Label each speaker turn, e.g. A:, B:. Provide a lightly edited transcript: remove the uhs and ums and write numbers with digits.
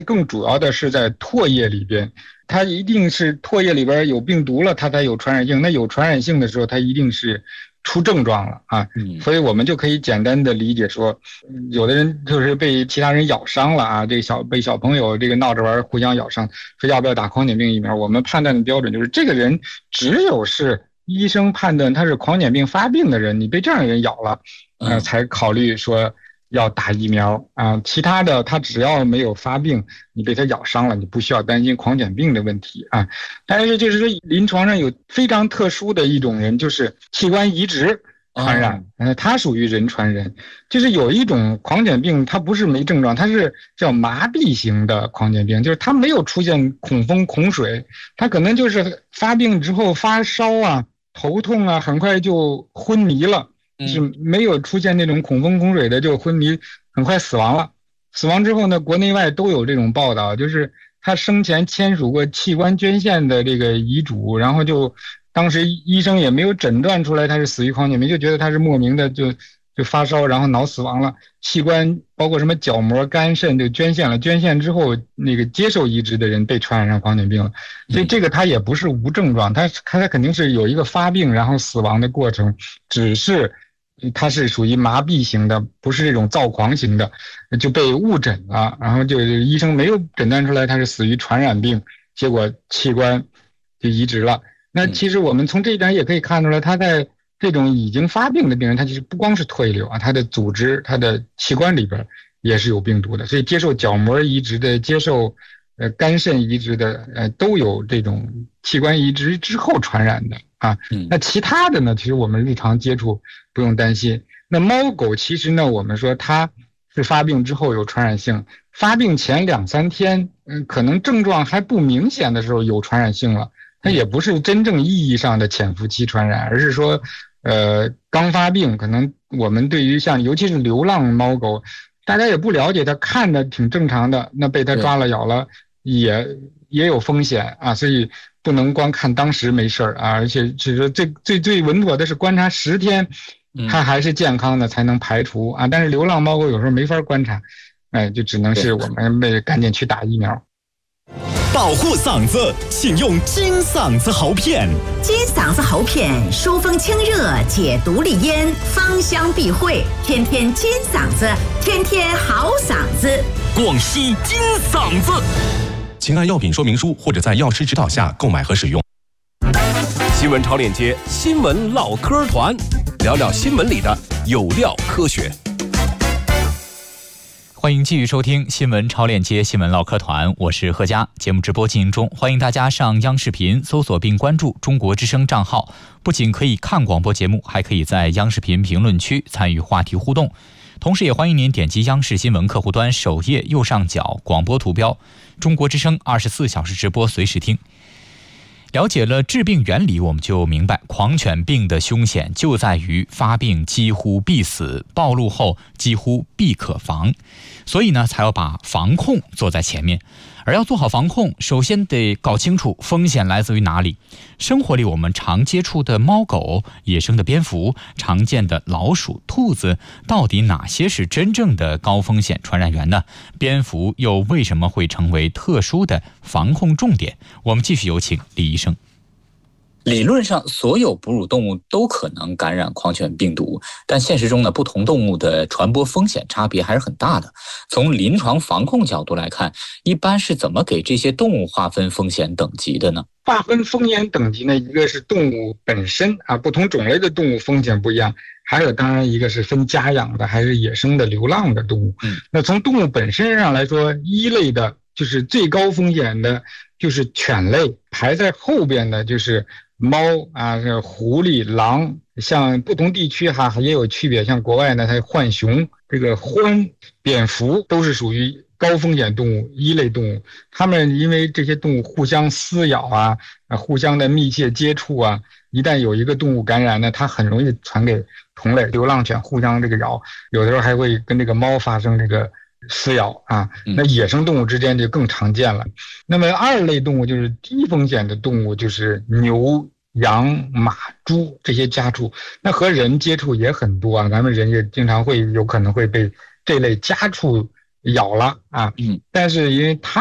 A: 更主要的是在唾液里边，它一定是唾液里边有病毒了，它才有传染性。那有传染性的时候，它一定是出症状了啊。所以我们就可以简单的理解说，有的人就是被其他人咬伤了啊，被小朋友这个闹着玩互相咬伤，说要不要打狂犬病疫苗？我们判断的标准就是这个人只有是医生判断他是狂犬病发病的人，你被这样的人咬了，才考虑说要打疫苗啊，其他的他只要没有发病，你被他咬伤了，你不需要担心狂犬病的问题啊。但是就是说，临床上有非常特殊的一种人，就是器官移植传染，它属于人传人。就是有一种狂犬病，它不是没症状，它是叫麻痹型的狂犬病，就是它没有出现恐风恐水，它可能就是发病之后发烧啊、头痛啊，很快就昏迷了。是没有出现那种恐风恐水的就昏迷，很快死亡了。死亡之后呢，国内外都有这种报道，就是他生前签署过器官捐献的这个遗嘱，然后就当时医生也没有诊断出来他是死于狂犬病，就觉得他是莫名的就发烧，然后脑死亡了，器官包括什么角膜、肝、肾就捐献了，捐献之后那个接受移植的人被传染上狂犬病了，所以这个他也不是无症状，他肯定是有一个发病然后死亡的过程，只是它是属于麻痹型的，不是这种躁狂型的，就被误诊了，然后就医生没有诊断出来他是死于传染病，结果器官就移植了。那其实我们从这一点也可以看出来，他在这种已经发病的病人，他其实不光是唾液瘤啊，他的组织、他的器官里边也是有病毒的，所以接受角膜移植的、接受肝肾移植的，都有这种器官移植之后传染的啊。那其他的呢，其实我们日常接触不用担心。那猫狗其实呢，我们说它是发病之后有传染性，发病前2-3天，可能症状还不明显的时候有传染性了，它也不是真正意义上的潜伏期传染，而是说，刚发病，可能我们对于像尤其是流浪猫狗，大家也不了解，它看着挺正常的，那被它抓了咬了。也有风险啊，所以不能光看当时没事啊，而且就是说最稳妥的是观察10天，它还是健康的才能排除啊。但是流浪猫狗有时候没法观察，就只能是我们赶紧去打疫苗。
B: 保护嗓子，请用金嗓子喉片。
C: 金嗓子喉片疏风清热，解毒利咽，芳香避秽，天天金嗓子，天天好嗓子。
B: 广西金嗓子。请按药品说明书或者在药师指导下购买和使用。
D: 新闻超链接，新闻唠嗑团，聊聊新闻里的有料科学。
E: 欢迎继续收听新闻超链接新闻唠嗑团，我是贺佳。节目直播进行中，欢迎大家上央视频搜索并关注中国之声账号，不仅可以看广播节目，还可以在央视频评论区参与话题互动。同时也欢迎您点击央视新闻客户端首页右上角广播图标，中国之声24小时直播随时听。了解了致病原理，我们就明白狂犬病的凶险就在于发病几乎必死，暴露后几乎必可防，所以呢才要把防控做在前面。而要做好防控，首先得搞清楚风险来自于哪里。生活里我们常接触的猫狗、野生的蝙蝠、常见的老鼠、兔子，到底哪些是真正的高风险传染源呢？蝙蝠又为什么会成为特殊的防控重点？我们继续有请李医生。
F: 理论上，所有哺乳动物都可能感染狂犬病毒，但现实中呢，不同动物的传播风险差别还是很大的。从临床防控角度来看，一般是怎么给这些动物划分风险等级的呢？
A: 划分风险等级呢，一个是动物本身啊，不同种类的动物风险不一样，还有当然一个是分家养的还是野生的流浪的动物。那从动物本身上来说，一类的就是最高风险的就是犬类，排在后边的就是猫啊、狐狸、狼，像不同地区也有区别，像国外呢，它浣熊、这个獾、蝙蝠都是属于高风险动物，一类动物。它们因为这些动物互相撕咬啊，互相的密切接触啊，一旦有一个动物感染呢，它很容易传给同类。流浪犬互相这个咬，有的时候还会跟这个猫发生这个撕咬啊，那野生动物之间就更常见了。那么二类动物就是低风险的动物，就是牛、羊、马、猪这些家畜，那和人接触也很多啊，咱们人也经常有可能会被这类家畜咬了啊，但是因为它